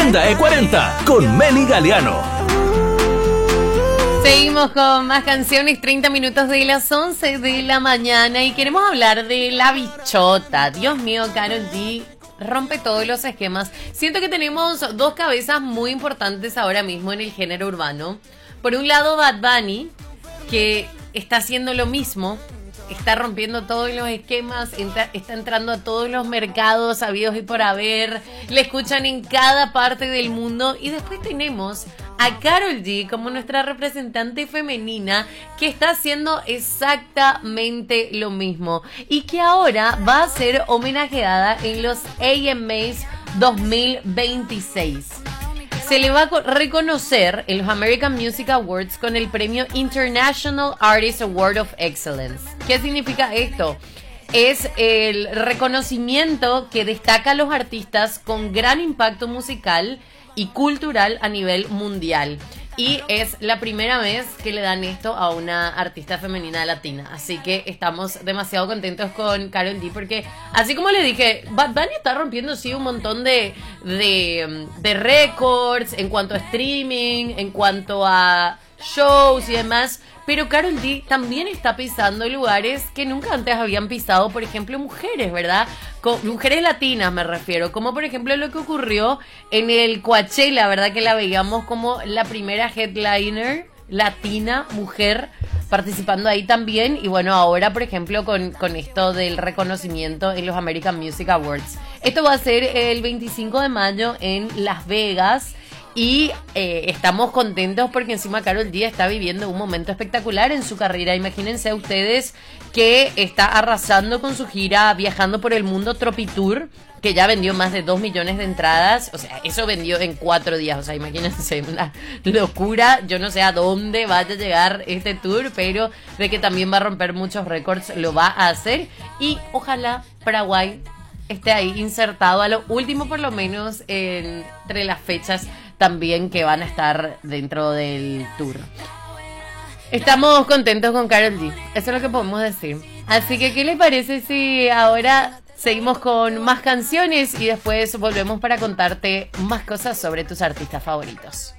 Agenda E40 con Meli Galeano. Seguimos con más canciones, 30 minutos de las 11 de la mañana y queremos hablar de La Bichota. Dios mío, Karol G rompe todos los esquemas. Siento que tenemos dos cabezas muy importantes ahora mismo en el género urbano. Por un lado, Bad Bunny, que está haciendo lo mismo, está rompiendo todos los esquemas, está entrando a todos los mercados habidos y por haber, le escuchan en cada parte del mundo. Y después tenemos a Karol G como nuestra representante femenina, que está haciendo exactamente lo mismo y que ahora va a ser homenajeada en los AMAs 2026. Se le va a reconocer en los American Music Awards con el premio International Artist Award of Excellence. ¿Qué significa esto? Es el reconocimiento que destaca a los artistas con gran impacto musical y cultural a nivel mundial. Y es la primera vez que le dan esto a una artista femenina latina. Así que estamos demasiado contentos con Karol G porque, así como le dije, Bad Bunny está rompiendo sí un montón de récords en cuanto a streaming, en cuanto a shows y demás. Pero Karol G también está pisando lugares que nunca antes habían pisado, por ejemplo, mujeres, ¿verdad? Mujeres latinas me refiero, como por ejemplo lo que ocurrió en el Coachella, ¿verdad? Que la veíamos como la primera headliner latina, mujer, participando ahí también. Y bueno, ahora por ejemplo con esto del reconocimiento en los American Music Awards. Esto va a ser el 25 de mayo en Las Vegas. Y estamos contentos porque encima Karol G está viviendo un momento espectacular en su carrera. Imagínense ustedes que está arrasando con su gira, viajando por el mundo, Tropitour, que ya vendió más de 2 millones de entradas. O sea, eso vendió en 4 días. O sea, imagínense, una locura. Yo no sé a dónde vaya a llegar este tour, pero de que también va a romper muchos récords, lo va a hacer. Y ojalá Paraguay esté ahí insertado a lo último, por lo menos entre las fechas también que van a estar dentro del tour. Estamos contentos con Karol G, eso es lo que podemos decir. Así que, ¿qué les parece si ahora seguimos con más canciones y después volvemos para contarte más cosas sobre tus artistas favoritos?